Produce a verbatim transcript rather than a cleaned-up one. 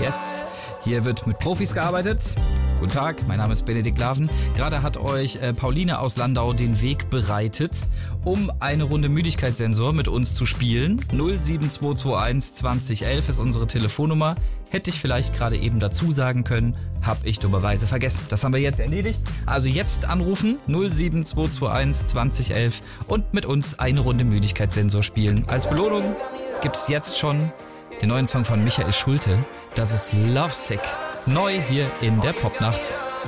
Yes, hier wird mit Profis gearbeitet. Guten Tag, mein Name ist Benedikt Laven. Gerade hat euch äh, Pauline aus Landau den Weg bereitet, um eine Runde Müdigkeitssensor mit uns zu spielen. null sieben zwei zwei eins zwanzig elf ist unsere Telefonnummer. Hätte ich vielleicht gerade eben dazu sagen können, habe ich dummerweise vergessen. Das haben wir jetzt erledigt. Also jetzt anrufen, null sieben zwei zwei eins zwanzig elf und mit uns eine Runde Müdigkeitssensor spielen. Als Belohnung gibt es jetzt schon den neuen Song von Michael Schulte. Das ist Lovesick. Neu hier in der Popnacht.